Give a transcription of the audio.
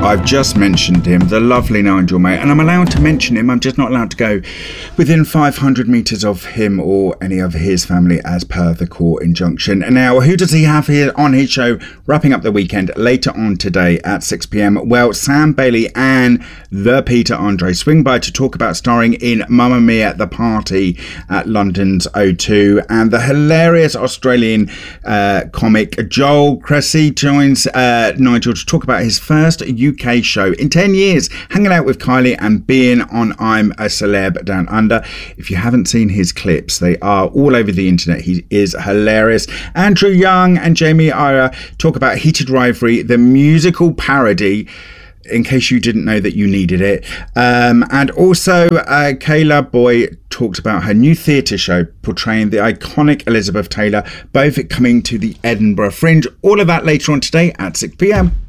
I've just mentioned him, the lovely Nigel May, and I'm allowed to mention him. I'm just not allowed to go within 500 metres of him or any of his family as per the court injunction. And now, who does he have here on his show, wrapping up the weekend later on today at 6 p.m? Well, Sam Bailey and the Peter Andre swing by to talk about starring in Mamma Mia! The Party at London's O2, and the hilarious Australian comic Joel Cressy joins Nigel to talk about his first UK show in 10 years, hanging out with Kylie and being on I'm a Celeb Down Under. If you haven't seen his clips, they are all over the internet. He is hilarious. Andrew Young and Jamie Ira talk about Heated Rivalry, the musical parody, in case you didn't know that you needed it. And also Kayla Boy talked about her new theatre show portraying the iconic Elizabeth Taylor, both coming to the Edinburgh Fringe. All of that later on today at 6 p.m.